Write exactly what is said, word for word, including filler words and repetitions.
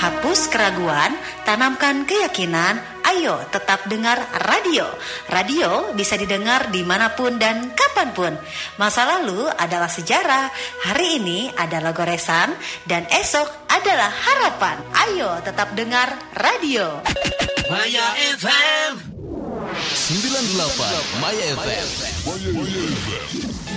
Hapus keraguan, tanamkan keyakinan. Ayo tetap dengar radio. Radio bisa didengar dimanapun dan kapanpun. Masa lalu adalah sejarah, hari ini adalah goresan, dan esok adalah harapan. Ayo tetap dengar radio. Maya F M sembilan puluh delapan Maya F M.